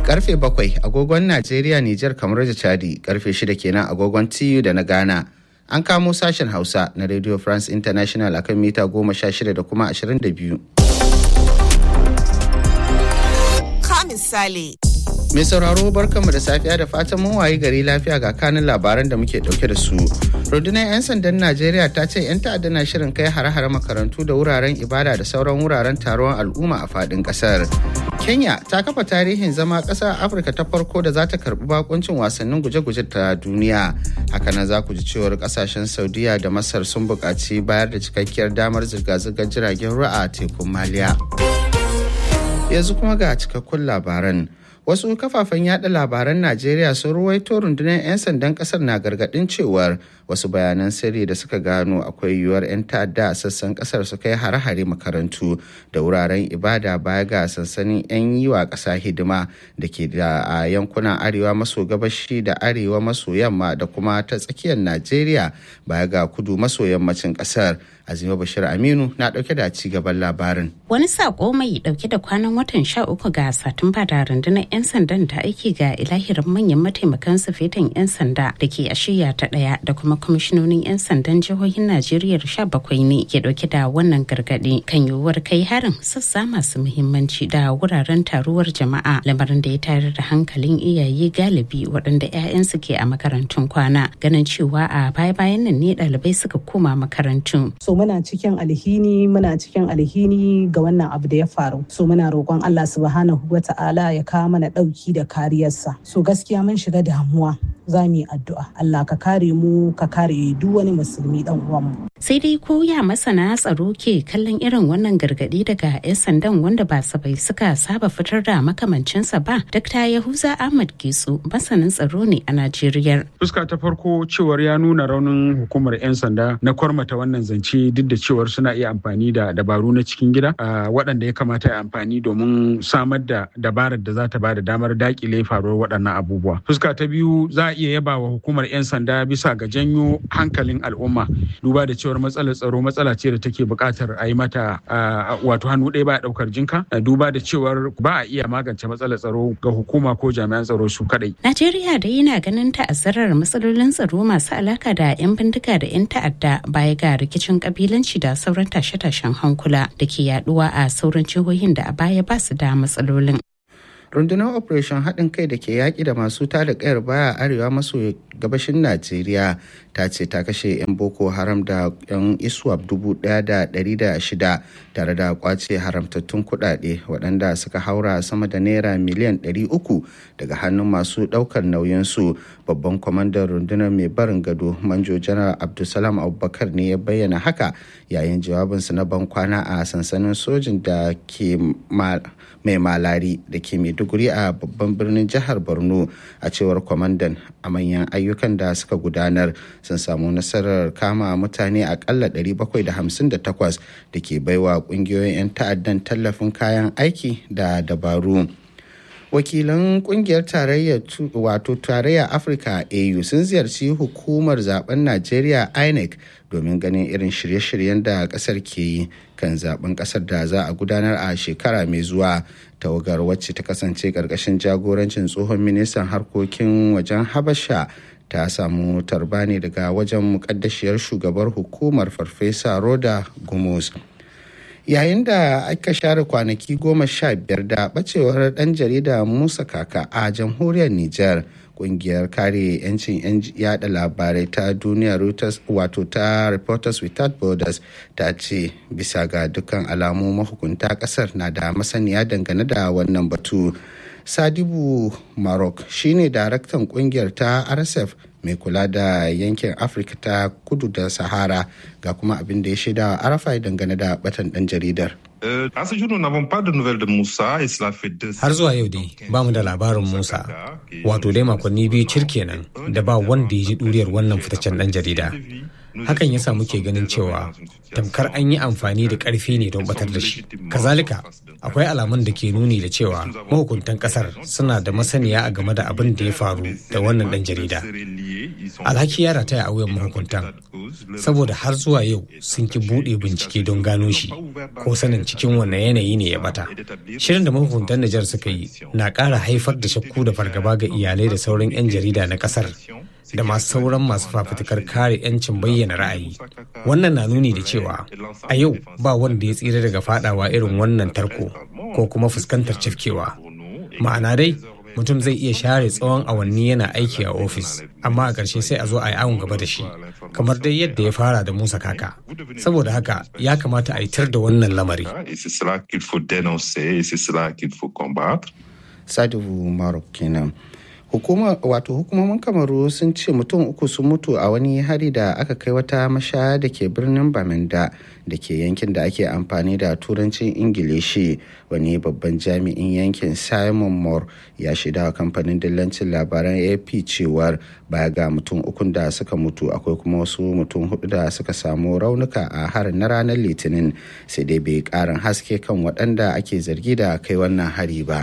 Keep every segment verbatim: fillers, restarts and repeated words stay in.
Karfe bakwai agogon Najeriya, Nijar, kamar da Chadi, karfe shida kenan agogon T U da na Ghana. An kamo sashen Hausa na Radio France International akan mita goma sha shida da kuma ashirin da biyu. Ka misali. Mai sauraro barkanmu da safiya da fatan mun wayi gari lafiya ga kanin labaran da muke dauke da su. Rundunar 'yan sandan Najeriya ta ce 'yan ta'adda na shirin kai hare-hare makarantu da wuraren ibada da sauran wuraren taron al'umma a fadin kasar. Kenya ta kafa tarihin zama ƙasar Afirka ta farko da za ta karbi bakuncin wasannin guje-guje ta duniya. Hakanan za ku ji cewar kasashen Saudiya da Masar sun buƙaci bayar da cikakkiyar damar zirga-zirgar jiragen ruwa a tekun Maliya. Yanzu kuma ga cikakkun labaran. Wasu kafafen yada labaran Najeriya sun ruwaito rundunar 'yan sandan kasar na gargadin cewar wasu bayanan sirri da suka gano akwai yiwuwar 'yan ta'adda a sassan kasar su kai hare-hare makarantu da wuraren ibada baya ga sansanin 'yan yi wa ƙasa hidima da ke da a yankunan arewa maso gabashi da arewa maso yamma da kuma ta tsakiyar Najeriya baya ga kudu maso yammacin kasar. Azima Bashir Aminu na dauke da ci gaban labarin. Wani sako mai dauke da kwanan watan sha uku ga Satumba da rundunar 'yan sandan ta aiki ga ilahirin manyan mataimakan sufetan 'yan sanda da ke a shiya ta daya da kuma kwamishinonin 'yan sandan jihohin Najeriya sha bakwai ne ke dauke da wannan gargadi kan yiwuwar kai harin sassa masu muhimmanci da wuraren taruwar jama'a, lamarin da ya tayar da hankalin iyaye galibi waɗanda 'ya'yansu ke a makarantun kwana, ganin cewa a baya-bayan nan ne ɗalibai suka koma makarantu. So muna cikin alhini muna cikin alhini ga wannan abu da ya faru. So muna roƙon Allah subhanahu wa ta'ala ya kawo mana ɗauki da kariyarsa. So gaskiya mun shiga damuwa. Za mu yi addu'a. Allah ka kare mu ka kare duk wani musulmi dan uwanmu. Sai dai ko ya masana tsaro ke kallon irin wannan gargadi daga 'yan sandan wanda ba sabai suka saba fitar da makamancinsa ba. Dakta Yahuza Ahmad Getso masanin tsaro ne a Najeriya. Fuska ta farko cewar ya nuna raunin hukumar 'yan sanda na kwarmata wannan zance duk da cewar suna iya amfani da dabaru na cikin gida waɗanda ya kamata ya amfani domin samar da dabarar da za ta ba da damar dakile faruwar waɗannan abubuwa. Fuska ta biyu za a iya yaba wa hukumar 'yan sanda bisa ga janyo hankalin al'umma duba da cewar matsalar tsaro matsala ce da take buƙatar a yi mata wato hannu ɗaya ba a ɗaukar jinka duba da cewar ba a iya magance matsalar tsaro ga hukuma ko jami'an tsaro su kaɗai. Najeriya da yana ganin ta'azzarar matsalolin tsaro masu alaka da 'yan bindiga da 'yan ta'adda baya ga rikicin kabilanci da sauran tashe-tashen hankula da ke yaduwa a sauran jihohin da a baya ba su da matsalolin. Rundunar Operation haɗin kai da ke yaƙi da masu tada ƙayar baya arewa maso gabashin Najeriya ta ce ta kashe 'yan Boko Haram da 'yan ISWAP dubu ɗaya da ɗari da shida tare da kwace haramtattun kuɗaɗe waɗanda suka haura sama da naira miliyan ɗari uku daga hannun masu ɗaukar nauyinsu. Babban kwamandan rundunar mai barin gado Manjo Janar Abdulsalam Abubakar ne ya bayyana haka yayin jawabinsa na ban kwana a sansanin sojin da ke mai malari da ke Maiduguri a babban birnin jihar Borno. A cewar kwamandan, a manyan ayyukan da suka gudanar sun samu nasarar kama mutane akalla ɗari bakwai da hamsin da takwas da ke baiwa ƙungiyoyin 'yan ta'addan tallafin kayan aiki da dabaru. Wakilan kungiyar tarayyar wato tarayyar Afirka A U sun ziyarci hukumar zaben Najeriya I N E C domin ganin irin shirye-shiryen da kasar ke yi kan zaben kasar da za a gudanar a shekara mai zuwa. Tawagar wacce ta kasance karkashin jagorancin tsohon ministan harkokin wajen Habasha ta samu tarba ne daga wajen mukaddashiyar shugabar hukumar Farfesa Roda Gumus. Yayin da aka share kwanaki goma sha biyar da bacewar ɗan jarida Musa Kaka a jamhuriyar Nijar, ƙungiyar kare 'yancin 'yan yada labarai ta duniya Reuters wato ta Reporters Without Borders ta ce bisa ga dukkan alamu mahukunta ƙasar na da masaniya dangane da wannan batu. Sadibu Marok shine daraktan ƙungiyar ta R S F mai kula da yankin Afirka ta kudu da Sahara ga kuma abin da ya shaida a Arafai dangane da batan dan jaridar. Har zuwa yau dai ba mu da labarin Musa, wato dai makonni biyu cir kenan da ba wanda ya ji duriyar wannan fitaccen dan jarida. Hakan yasa muke ganin cewa tamkar an yi amfani da ƙarfi ne don batar da shi. Kazalika, akwai alamun da ke nuni da cewa mahukuntan ƙasar suna da masaniya a game da abin da ya faru da wannan ɗan jarida. Alhaki ya rataya a wuyan mahukuntan, saboda har zuwa yau sun ki buɗe bincike don gano shi ko sanin cikin wannan yanayi ne ya bata. Shirin da mahukuntan Nijar suka yi na ƙara haifar da shakku da fargaba ga iyalai da sauran 'yan jarida na ƙasar da masu sauran masu fafutukar kare 'yancin bayyana ra'ayi. Wannan na nuni da cewa a yau ba wanda ya tsira daga fadawa irin wannan tarko ko kuma fuskantar cifkewa. Ma'ana dai mutum zai iya share tsawon awanni yana aiki a ofis amma a ƙarshe sai a zo a yi awon gaba da shi kamar dai yadda ya fara da Musa Kaka. Saboda haka ya kamata a yitar da wannan lamari. Sadibu Marok kenan. Hukuma, wato hukumomin Kamaru sun ce mutum uku sun mutu a wani hari da aka kai wata mashaya da ke birnin Bamenda da ke yankin da ake amfani da turancin Ingilishi. Wani babban jami'in yankin Simon Moore ya shaida wa kamfanin dillancin labaran A P cewar baya ga mutum ukun da suka mutu akwai kuma wasu mutum hudu da suka samu raunuka a harin na ranar Litinin, sai dai bai karin haske kan waɗanda ake zargi da kai wannan hari ba.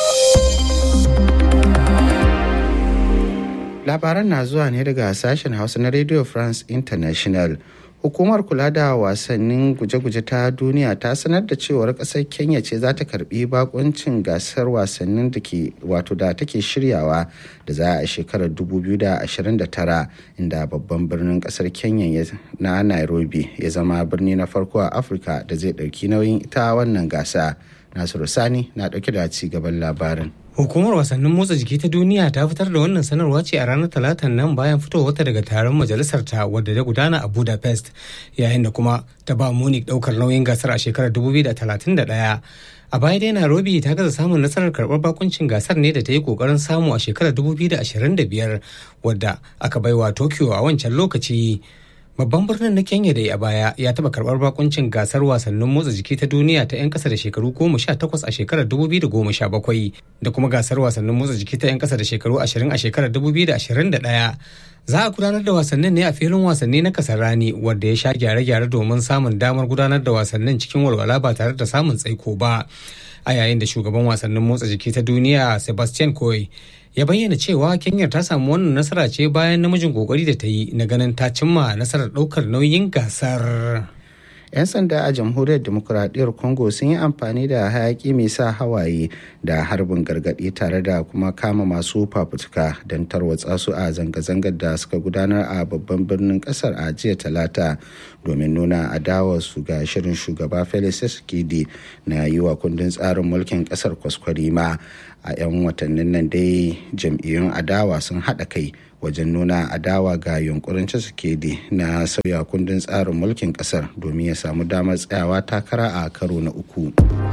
Labaran na zuwa ne daga sashen Hausa na Radio France International. Hukumar kula da wasannin guje-guje ta duniya ta sanar da cewar kasar Kenya ce za ta karbi bakuncin gasar wasannin da ke wato da take shiryawa da za a shekarar dubu biyu da ashirin da tara, inda babban birnin kasar Kenya na Nairobi ya zama birni na farko a Afirka da zai dauki nauyin ita wannan gasa. Nasiru Sani na dauke da ci gaban labarin. Hukumar wasannin motsa jiki ta duniya ta fitar da wannan sanarwa ce a ranar talatan nan bayan fitowarta daga taron majalisar ta wadda ta gudana a Budapest, yayin da kuma ta ba Munich daukar nauyin gasar a shekarar dubu biyu da talatin da ɗaya. A baya dai Nairobi ta gaza samun nasarar karɓar bakuncin gasar ne da ta yi ƙoƙarin samu a shekarar dubu biyu da ashirin da biyar wadda aka baiwa Tokyo a wancan lokaci. Babban birnin na Kenya da a baya ya taɓa karɓar bakuncin gasar wasannin motsa jiki ta duniya ta 'yan ƙasa da shekaru goma sha takwas a shekarar dubu biyu da goma sha bakwai da kuma gasar wasannin motsa jiki ta 'yan ƙasa da shekaru ashirin a shekarar dubu biyu da ashirin da ɗaya. Za a gudanar da wasannin ne a filin wasanni na Kasarani wadda ya sha gyare-gyare domin samun damar gudanar da wasannin cikin walwala ba tare da samun tsaiko ba. A yayin da shugaban wasannin motsa jiki ta duniya Sebastian Coe ya bayyana cewa Kenya ta samu wannan nasara ce bayan namijin kokari da ta yi na ganin ta cimma nasarar ɗaukar nauyin gasar. 'Yan sanda a jamhuriyar demokuraɗiyyar Congo sun yi amfani da hayaki mai sa hawaye da harbin gargaɗi tare da kuma kama masu fafutuka don tarwatsa su a zanga-zangar da suka gudanar a babban birnin ƙasar a jiya talata domin nuna adawarsu ga shirin shugaba Felix Tshisekedi na yi wa kundin tsarin mulkin ƙasar kwaskwarima. A 'yan watannin nan dai jam'iyyun adawa sun haɗa kai wajen nuna adawa ga yunkurin Tshisekedi na sauya kundin tsarin mulkin kasar domin ya samu damar tsayawa takara a karo na uku.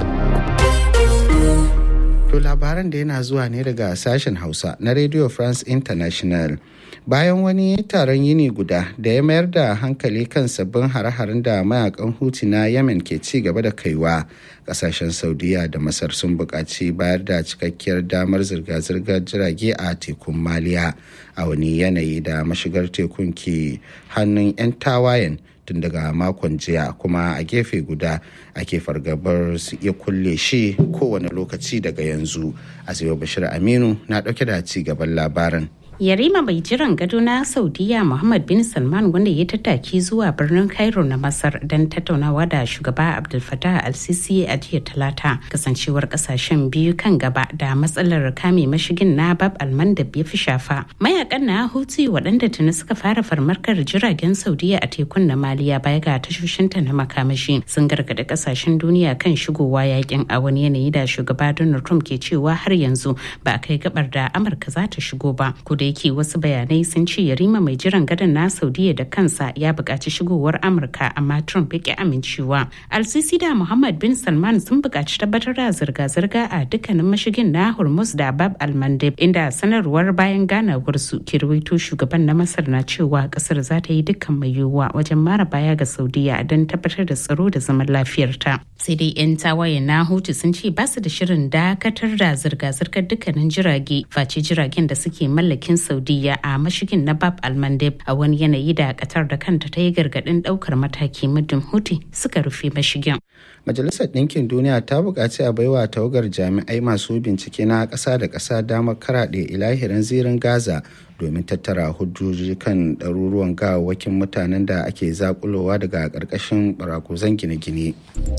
To labaran da yana zuwa ne daga sashen Hausa na Radio France International. Bayan wani taron yini guda da ya mayar da hankali kan sabbin hare-haren da mayakan Houthi na Yemen ke ci gaba da kaiwa, kasashen Saudiya da Masar sun buƙaci bayar da cikakkiyar damar zirga-zirgar jirage a tekun Maliya a wani yanayi da mashigar tekun ke hannun 'yan tawayen tun daga makon jiya, kuma a gefe guda ake fargabar su iya kulle shi kowane lokaci daga yanzu. Asiyo Bashir Aminu na ɗauke da ci gaban labarin. Yarima mai jiran gado na Saudiya Muhammad bin Salman, wanda ya tattaki zuwa birnin Cairo na Masar don tattaunawa da shugaba Abdul Fattah al-Sisi a jiya talata, kasancewar kasashen biyu kan gaba da matsalar kame mashigin na Bab al-Mandab ya fi shafa. Mayakan na Houthi waɗanda tuni suka fara farmarkar jiragen Saudiya a tekun na Maliya baya ga tashoshinta na makamashi sun gargaɗi kasashen duniya kan shigowa yakin a wani yanayi da shugaba Donald Trump ke cewa har yanzu ba a kai gabar da Amurka za ta shigo ba. Da yake wasu bayanai sun ce Yarima mai jiran gadon na Saudiya da kansa ya buƙaci shigowar Amurka, amma Trump ya ƙi amincewa. Al-Sisi da Muhammad bin Salman sun buƙaci tabbatar da zirga-zirga a dukkanin mashigin na Hormuz da Bab al-Mandeb, inda sanarwar bayan ganawar su ke rawaito shugaban na Masar na cewa ƙasar za ta yi dukkan mai yiwuwa wajen mara baya ga Saudiya don tabbatar da tsaro da zaman lafiyarta. Sai dai 'yan tawayen na Houthi sun ce ba su da shirin dakatar da zirga-zirgar dukkanin jirage face jiragen da suke mallakin dokokin Saudiya a mashigin na Bab al-Mandeb a wani yanayi da Qatar da kanta ta yi gargadin daukar mataki muddin Houthi suka rufe mashigin. Majalisar Ɗinkin Duniya ta buƙaci a baiwa tawagar jami'ai masu bincike na ƙasa da ƙasa damar karaɗe ilahirin zirin Gaza domin tattara hujjoji kan ɗaruruwan gawawwakin mutanen da ake zakulowa daga ƙarƙashin barakuzan gine-gine.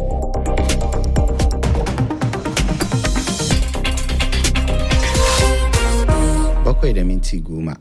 Bakwai da minti goma.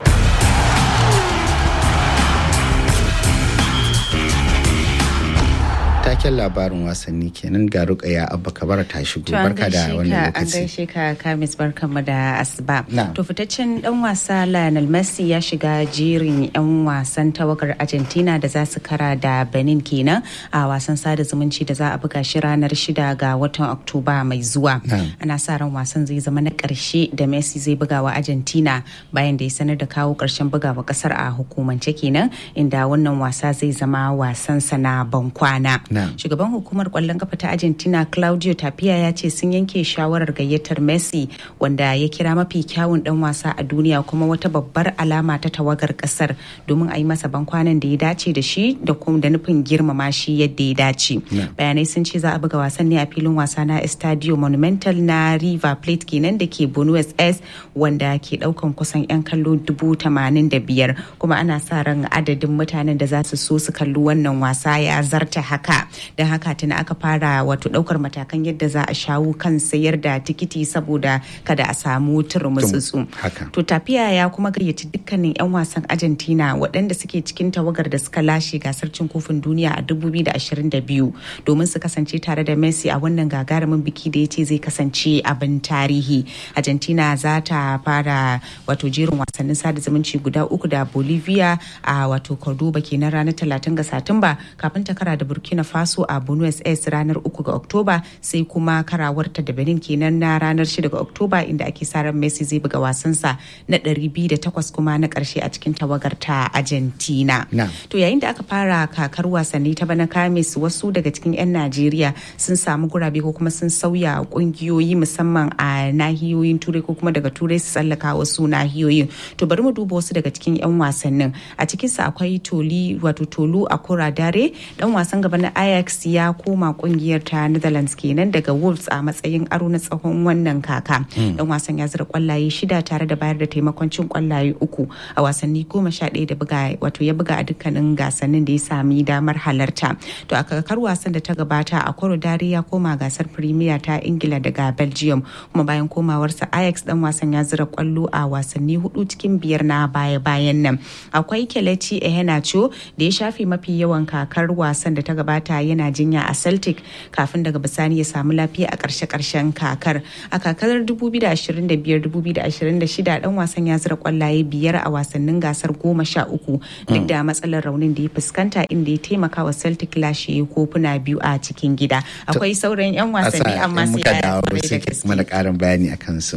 Taken labarin wasanni kenan ga Rukaya Abba Kabara ta shigo. Barka da wannan lokaci. An gaishe ka Kamis, barkanmu da asuba. To fitaccen dan wasa Lionel Messi ya shiga jerin yan wasan tawagar Argentina da za su kara da Benin kenan a wasan sada zumunci da za a buga shi ranar shida ga watan Oktoba mai zuwa. Ana sa ran wasan zai zama na karshe da Messi zai buga wa Argentina bayan da ya sanar da kawo karshen bugawa kasar a hukumance kenan, inda wannan wasa zai zama wasan sa na bankwana. Shugaban hukumar kwallon kafa ta Argentina Claudio Tapia ya ce sun yanke shawarar gayyatar Messi, wanda ya kira mafi kyawun dan wasa a duniya kuma wata babbar alama ta tawagar kasar, domin a yi masa bankwanan da ya dace da shi da kuma da nufin girmama shi yadda ya dace. Bayanai sun ce za a buga wasan ne a filin wasa na Estadio Monumental na River Plate kenan da ke Buenos Aires, wanda ke daukan kusan yan kallo dubu tamanin da biyar, kuma ana sa ran adadin mutanen da za su so su kalli wannan wasa ya zarta haka. Don haka tuna aka fara wato daukar matakan yadda za a shawo kan sayar da tikiti saboda kada a samu turmutsutsu. To Tapia ya kuma gayyaci dukkanin 'yan wasan Argentina waɗanda suke cikin tawagar da suka lashe gasar cin kofin duniya a dubu biyu da ashirin da biyu domin su kasance tare da Messi a wannan gagarumin biki da ya ce zai kasance abin tarihi. Argentina za ta fara wato jerin wasannin sada zumunci guda uku da Bolivia a wato Cordoba kenan ranar talatin ga Satumba, kafin ta kara da Burkina Faso a Buenos Aires ranar uku ga Oktoba, sai kuma karawarta da Benin kenan na ranar shida ga Oktoba, inda ake sa ran Messi zai buga wasansa na ɗari biyu da takwas kuma na ƙarshe a cikin tawagar ta Argentina. To yayin da aka fara kakar wasanni ta bana Kamis, wasu daga cikin 'yan Najeriya sun samu gurabe ko kuma sun sauya kungiyoyi musamman a nahiyoyin Turai ko kuma daga Turai su tsallaka wasu nahiyoyin. To bari mu duba wasu daga cikin 'yan wasannin. A cikinsa akwai Toli wato Tolu Akura Dare, dan wasan gaba na Ajax ya koma kungiyar ta Netherlands kenan daga Wolves a matsayin aro na tsawon wannan kaka. Dan wasan ya zira kwallaye shida tare da bayar da taimakon cin kwallaye uku a wasanni goma sha ɗaya da buga wato ya buga a dukkanin gasannin da ya sami damar halarta. To a kakar wasan da ta gabata, a Akura Dare ya koma gasar Premier ta Ingila daga Belgium, kuma bayan komawarsa Ajax dan wasan ya zira kwallo a wasanni hudu cikin biyar na baya-bayan nan. Akwai Kelechi Iheanacho da ya shafe mafi yawan kakar wasan da ta gabata yana jinya a Celtic kafin daga bisani ya samu lafiya a ƙarshe-ƙarshen kakar. A kakar dubu biyu da ashirin da biyar dubu biyu da ashirin da shida dan wasan ya zira kwallaye biyar a wasannin gasar goma sha uku duk da matsalar raunin da ya fuskanta, inda ya taimaka wa Celtic lashe kofuna biyu a cikin gida. Akwai sauran 'yan wasanni amma sai ya dawo sai kuma da ƙarin bayani a kansu.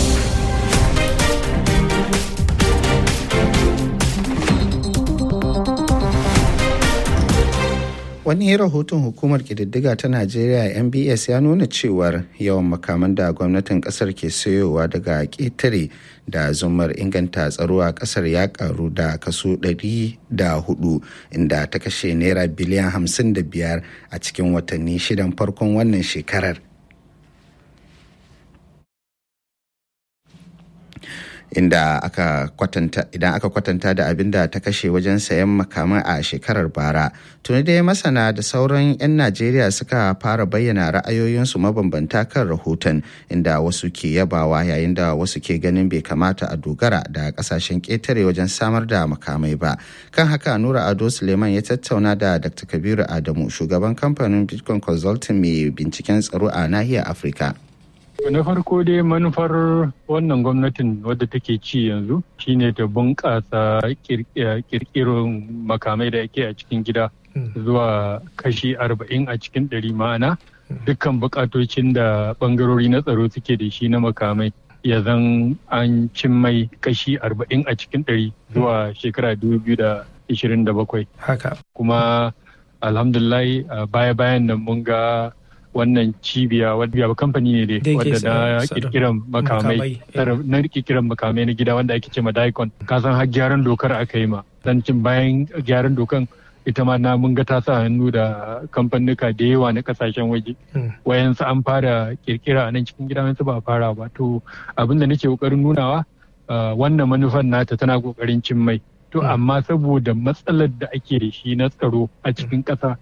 Wani rahoton hukumar ƙididdiga ta Najeriya N B S ya nuna cewar yawan makaman da gwamnatin ƙasar ke sayowa daga ƙetare da zumar inganta tsaro a ƙasar ya karu da kaso ɗari da hudu, inda ta kashe naira biliyan hamsin da biyar a cikin watanni shidan farkon wannan shekarar. inda aka kwatanta idan aka kwatanta da abin da ta kashe wajen sayan makaman a shekarar bara. Tuni dai masana da sauran 'yan Najeriya suka fara bayyana ra'ayoyinsu mabambanta kan rahoton, inda wasu ke yabawa yayin da wasu ke ganin bai kamata a dogara da kasashen ƙetare wajen samar da makamai ba. Kan haka Nura Ado Suleiman ya tattauna da Doctor Kabiru Adamu, shugaban kamfanin Bitcoin Consulting mai binciken tsaro a nahiyar Afirka. Na farko dai manufar wannan gwamnatin wadda take ci yanzu shine ta bunƙasa kirkirin makamai da ake a cikin gida zuwa kashi arba'in a cikin ɗari, ma'ana dukkan buƙatocin da ɓangarori na tsaro suke da shi na makamai ya zan an cin mai kashi arba'in a cikin ɗari zuwa shekara dubu biyu da ashirin da bakwai. Haka. Kuma alhamdulillah baya-bayan nan mun ga wannan cibiya wadda kamfani ne dai wadda na kirkiran makamai na kirkiran makamai na gida wanda ake ce ma Daikon. Ka san har gyaran dokar aka yi ma. Dan cin bayan gyaran dokan ita ma na mun ga ta sa hannu da kamfanuka da yawa na kasashen waje. Wayansu an fara kirkira a nan cikin gida wayansu ba a fara ba. To abin da nake kokarin nunawa wannan manufar nata tana kokarin cin mai. To amma saboda matsalar da ake da shi na tsaro a cikin ƙasa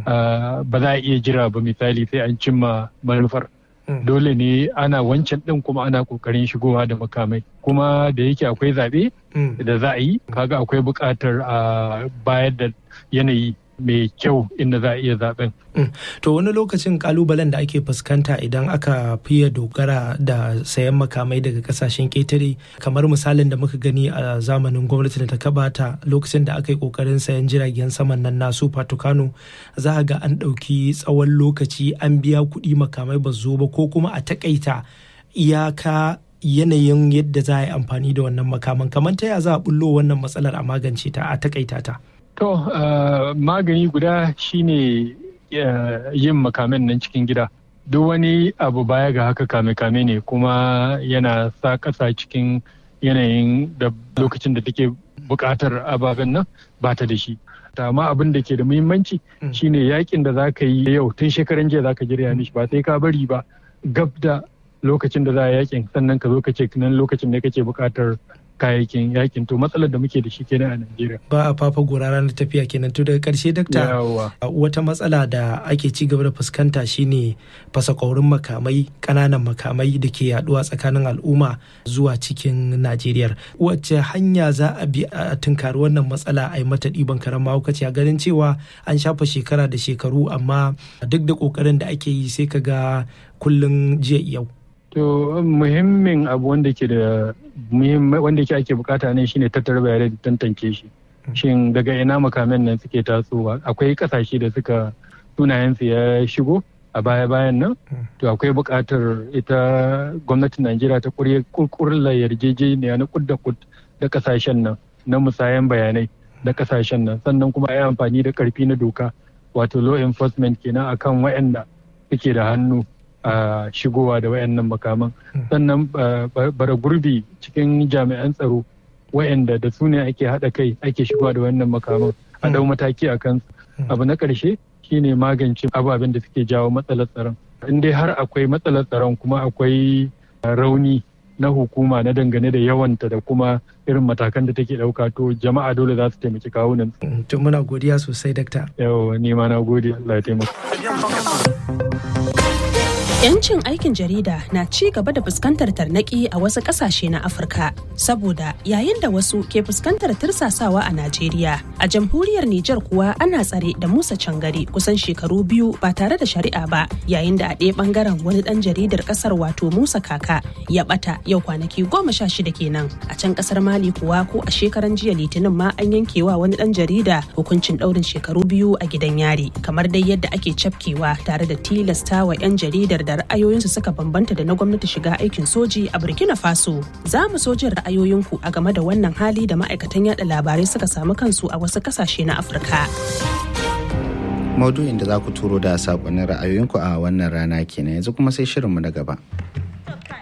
ba za a iya jira ba misali sai an cimma manufar. Dole ne ana wancan ɗin kuma ana kokarin shigowa da makamai. Kuma da yake akwai zaɓe da za a yi kaga akwai buƙatar a bayar da yanayi mai kyau inda za a iya zaben. To wani lokacin kalubalen da ake fuskanta idan aka fiye dogara da sayan makamai daga kasashen ƙetare kamar misalin da muka gani a zamanin gwamnati da ta gabata lokacin da aka yi kokarin sayan jiragen saman nan na Super Tucano za a ga an ɗauki tsawon lokaci an biya kuɗi makamai ba zo ba ko kuma a takaita iyaka yanayin yadda za a yi amfani da wannan makaman kamar ta ya za a bullo wannan matsalar a magance ta a takaita ta. To, uh, magani guda shine uh, yin makamen nan cikin gida. Duk wani abu baya ga haka kame-kame ne kuma yana sa ƙasa cikin yanayin da lokacin da take buƙatar ababen nan ba ta da shi. Amma abin da ke da muhimmanci shine yakin da za ka yi yau tun shekaran jiya za ka jirya mishi ba sai ka bari ba gab da lokacin da za a yakin sannan ka zo ka ce nan lokacin da kake buƙatar kayayyakin yakin to matsalar da muke da shi kenan a Najeriya. Ba a fafa gora ranar tafiya kenan to daga karshe dakta wata matsala da ake ci gaba da fuskanta shine fasa kaurin makamai kananan makamai da ke yaduwa tsakanin al'umma zuwa cikin Najeriya. Wacce hanya za a bi a tunkari wannan matsala a yi mata ɗiban karan mahaukaci a ganin cewa an shafa shekara da shekaru amma duk da kokarin da ake yi sai ka ga kullum jiya yau. To muhimmin abu wanda ke da wanda ke ake bukata ne shine tattara bayanai da tantance shi. Shin daga ina makamen nan suke tasowa? Akwai kasashe da suka sunayensu ya shigo a baya-bayan nan? To akwai bukatar ita gwamnatin Najeriya ta kurkurla yarjejeniya na kud da kud da kasashen nan na musayan bayanai da kasashen nan sannan kuma yi amfani da karfi na doka wato law enforcement kenan akan waɗanda suke da hannu a shigowa da wayannan makaman sannan bara gurbi cikin jami'an tsaro wayanda da su ne ake haɗa kai ake shigowa da wayannan makaman a dau mataki a kansu. Abu na ƙarshe shine magance ababen da suke jawo matsalar tsaron. In dai har akwai matsalar tsaron kuma akwai rauni na hukuma na dangane da yawanta da kuma irin matakan da take ɗauka to jama'a dole za su taimaki kawunan. To muna godiya sosai dakta. Yau ni ma na gode Allah ya taimaka. Yancin aikin jarida na ci gaba da fuskantar tarnaki a wasu ƙasashe na Afirka saboda yayin da wasu ke fuskantar tirsasawa a Najeriya. A jamhuriyar Nijar kuwa ana tsare da Musa Cangare kusan shekaru biyu ba tare da shari'a ba yayin da a ɗaya ɓangaren wani ɗan jaridar ƙasar wato Musa Kaka ya ɓata yau kwanaki goma sha shida kenan. A can ƙasar Mali kuwa ko a shekaran jiya Litinin ma an yankewa wani ɗan jarida hukuncin ɗaurin shekaru biyu a gidan yari kamar dai yadda ake cafkewa tare da tilastawa 'yan jaridar da ra'ayoyinsu suka bambanta da na gwamnati shiga aikin soji a Burkina Faso. Za mu so jin ra'ayoyinku a game da wannan hali da ma'aikatan yada labarai suka samu kansu a wasu kasashe na Afirka. Maudu'in da za ku turo da saƙonin ra'ayoyinku a wannan rana kenan yanzu kuma sai shirinmu na gaba.